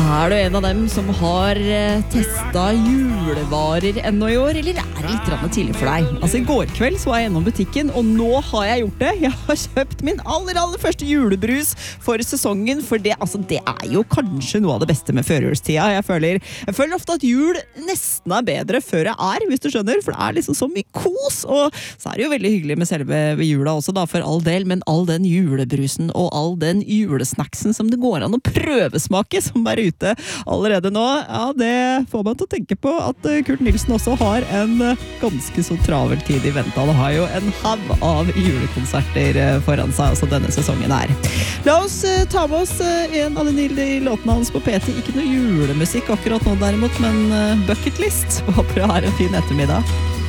Er du en av dem som har testet julevarer ennå I år, eller det litt tidlig for deg? Altså, I går kveld så var jeg gjennom butikken, og nå har jeg gjort det. Jeg har kjøpt min aller første julebrus for sesongen, for det jo kanskje noe av det beste med førjulstida. Jeg føler ofte at jul nesten bedre før det hvis du skjønner, for det liksom så mye kos, og så det jo veldig hyggelig med selve jula også da, for all del, men all den julebrusen og all den julesnacksen som det går an å prøvesmake, som ute allerede nå, ja, det får man til å tenke på at Kurt Nilsen også har en ganske så travel tid I vente. Han har jo en hav av julekonserter foran seg også denne sesongen her. La oss ta med oss en av de nye låtene hans på PT. Ikke noe julemusikk akkurat nå derimot, men bucketlist. Håper du har en fin ettermiddag.